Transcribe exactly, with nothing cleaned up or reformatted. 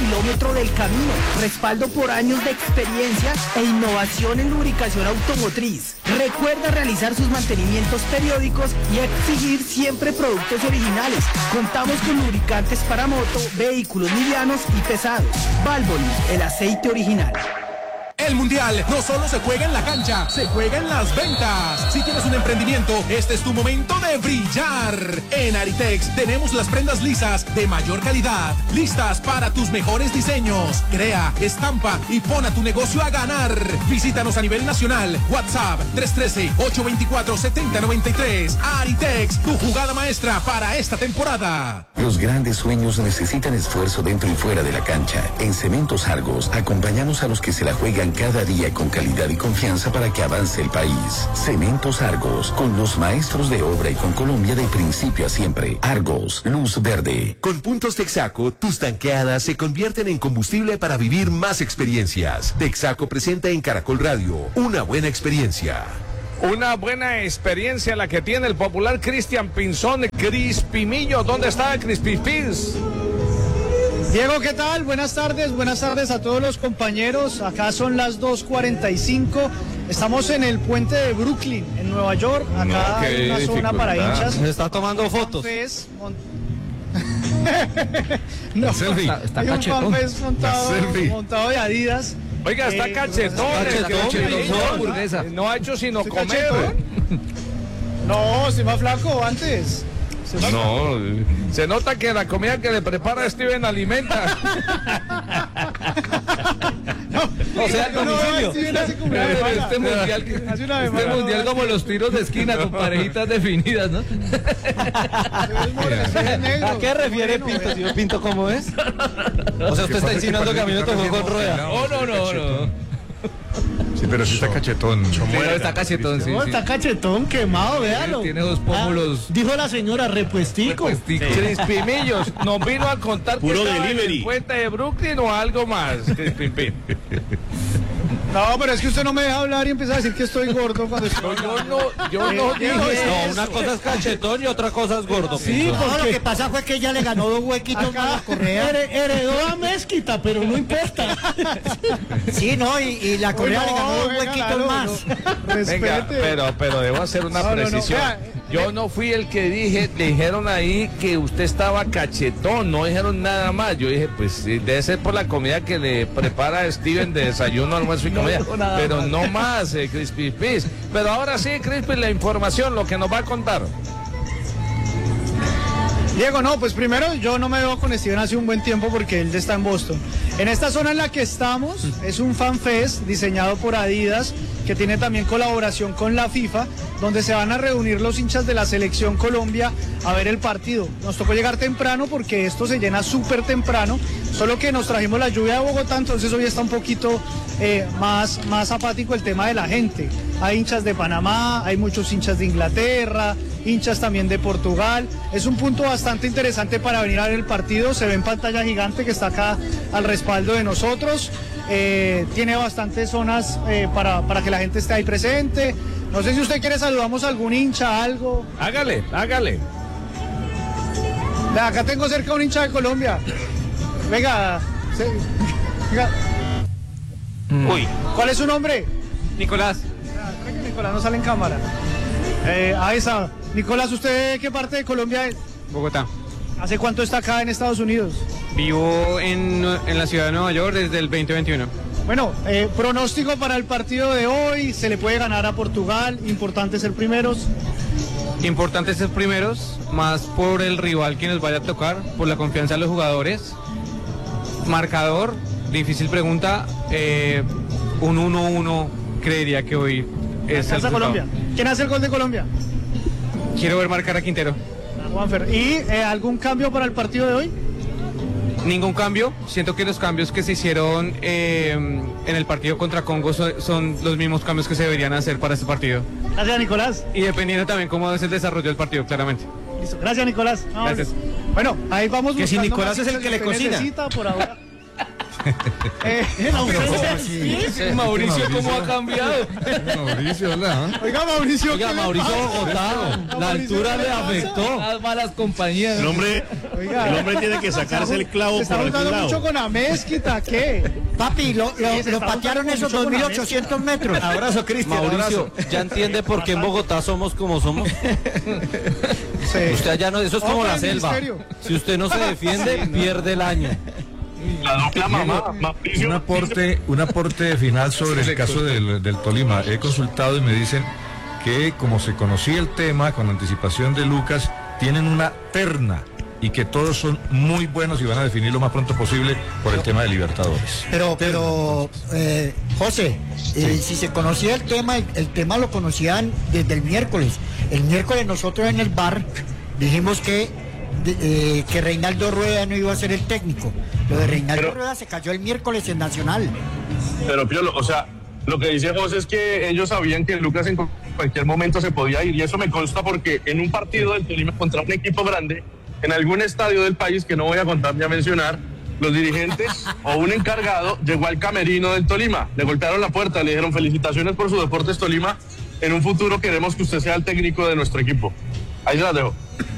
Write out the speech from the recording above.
kilómetro del camino, respaldo por años de experiencia e innovación en lubricación automotriz. Recuerda realizar sus mantenimientos periódicos y exigir siempre productos originales. Contamos con lubricantes para moto, vehículos livianos y pesados. Valvoline, el aceite original. El Mundial no solo se juega en la cancha, se juega en las ventas. Si tienes un emprendimiento, este es tu momento de brillar. En Aritex tenemos las prendas lisas de mayor calidad, listas para tus mejores diseños. Crea, estampa y pon a tu negocio a ganar. Visítanos a nivel nacional. WhatsApp tres uno tres, ocho dos cuatro, siete cero nueve tres. Aritex, tu jugada maestra para esta temporada. Los grandes sueños necesitan esfuerzo dentro y fuera de la cancha. En Cementos Argos acompañamos a los que se la juegan cada día con calidad y confianza para que avance el país. Cementos Argos, con los maestros de obra y con Colombia de principio a siempre. Argos, luz verde. Con puntos Texaco, tus tanqueadas se convierten en combustible para vivir más experiencias. Texaco presenta en Caracol Radio una buena experiencia. Una buena experiencia la que tiene el popular Cristian Pinzón. Crispimillo, ¿dónde está Crispy Pins? Diego, ¿qué tal? Buenas tardes, buenas tardes a todos los compañeros. Acá son las dos cuarenta y cinco. Estamos en el puente de Brooklyn, en Nueva York. Acá No, hay una zona para hinchas. Se está tomando fotos. No, está, está hay un cachetón. fanfest montado, montado de Adidas. Oiga, está Eh, cachetón. cachetón, Crispimillo. hamburguesa. No ha hecho sino ¿Estoy comer. cachetón? No, estoy más flaco antes. No, se nota que la comida que le prepara Steven alimenta. O sea, el domicilio. Steven hace como una semana. Este mundial, que- Hace una este semana, mundial no, como los tiros de esquina con parejitas definidas, ¿no? ¿A qué refiere Pinto, señor Pinto? ¿Cómo es? O sea, usted está insinuando que a mí me tocó con rueda. Oh, no, no, no. Sí, pero sí está cachetón. Pero está cachetón, sí, No, sí. está cachetón, quemado, véalo. Tiene dos pómulos. Ah, dijo la señora, repuestico. Repuestico. Crispimillos, ¿nos vino a contar que Puro estaba en delivery. el puente de Brooklyn o algo más? Crispim. No, pero es que usted no me deja hablar y empieza a decir que estoy gordo cuando estoy... Yo no, yo no Eh, dije no, eso. No, una cosa es cachetón y otra cosa es gordo. Sí, Pinto. porque No, lo que pasa fue que ella le ganó dos huequitos a la correa. Here- heredó a Mezquita, pero no importa. Sí, no, y, y la correa Uy, le ganó dos venga, huequitos Lalo, más. no. Respete. Venga, pero, pero debo hacer una No, no, no, precisión. vea, Yo no fui el que dije, le dijeron ahí que usted estaba cachetón, no dijeron nada más. Yo dije, pues sí, debe ser por la comida que le prepara Steven de desayuno, almuerzo y No comida. dijo nada Pero más. no más, eh, Crispy Fish. Pero ahora sí, Crispy, la información, lo que nos va a contar. Diego, no, pues primero yo no me veo con Steven hace un buen tiempo porque él está en Boston. En esta zona en la que estamos es un fanfest diseñado por Adidas que tiene también colaboración con la FIFA, donde se van a reunir los hinchas de la Selección Colombia a ver el partido. Nos tocó llegar temprano porque esto se llena súper temprano, solo que nos trajimos la lluvia de Bogotá, entonces hoy está un poquito eh, más, más apático el tema de la gente. Hay hinchas de Panamá, hay muchos hinchas de Inglaterra, hinchas también de Portugal. Es un punto bastante interesante para venir a ver el partido. Se ve en pantalla gigante que está acá al respaldo de nosotros. Eh, tiene bastantes zonas eh, para, para que la gente esté ahí presente. No sé si usted quiere saludamos a algún hincha, algo. Hágale, hágale. Vea, acá tengo cerca un hincha de Colombia. Venga, se- venga. Uy. ¿Cuál es su nombre? Nicolás. Ah, creo que Nicolás no sale en cámara. Eh, ahí está. Nicolás, ¿usted de qué parte de Colombia es? Bogotá. ¿Hace cuánto está acá en Estados Unidos? Vivo en, en la ciudad de Nueva York desde el veinte veintiuno. Bueno, eh, pronóstico para el partido de hoy. Se le puede ganar a Portugal. Importante ser primeros. Importante ser primeros, más por el rival que nos vaya a tocar, por la confianza de los jugadores. Marcador, difícil pregunta. Eh, un uno uno creería que hoy es el Alcanza resultado. Colombia. ¿Quién hace el gol de Colombia? Quiero ver marcar a Quintero. A Juanfer. ¿Y eh, algún cambio para el partido de hoy? Ningún cambio. Siento que los cambios que se hicieron eh, en el partido contra Congo son, son los mismos cambios que se deberían hacer para este partido. Gracias, Nicolás. Y dependiendo también cómo es el desarrollo del partido, claramente. Listo. Gracias, Nicolás. Vamos. Gracias. Bueno, ahí vamos. Que si buscando Nicolás más es el que le hinchas cocina. necesita por ahora. Eh, en ausencia- Mauricio, ¿cómo ha cambiado? Mauricio, hola. Oiga, Mauricio. Oiga, ¿qué le Mauricio pasa? Bogotá, la Mauricio, altura ¿qué le le pasa? afectó. Las malas compañías. El hombre, Oiga. el hombre tiene que sacarse el clavo Se por está algún juntando lado. mucho con Amezquita, ¿qué? Papi, lo, lo- se lo está patearon juntando esos mucho dos con mil la ochocientos metros. Abrazo, Cristian. Mauricio, ya entiende por qué en Bogotá somos como somos. Sí. Usted ya no, eso es como Ojo la del selva. ministerio. Si usted no se defiende, pierde el año. La dupla mamá, Mauricio. Un aporte, un aporte final sobre el caso del, del Tolima. He consultado y me dicen que como se conocía el tema con anticipación de Lucas, tienen una terna y que todos son muy buenos y van a definir lo más pronto posible por el tema de Libertadores. Pero, pero, eh, José, eh, si se conocía el tema, el, el tema lo conocían desde el miércoles. El miércoles nosotros en el bar dijimos que, de- eh, que Reinaldo Rueda no iba a ser el técnico. Lo de Reinaldo Pero- Rueda se cayó el miércoles en Nacional. Pero Piolo, o sea, lo que dice José es que ellos sabían que Lucas en cualquier momento se podía ir y eso me consta porque en un partido del Tolima contra un equipo grande, en algún estadio del país que no voy a contar ni a mencionar, los dirigentes o un encargado llegó al camerino del Tolima, le golpearon la puerta, le dijeron felicitaciones por su Deportes Tolima, en un futuro queremos que usted sea el técnico de nuestro equipo. Ahí se las dejo.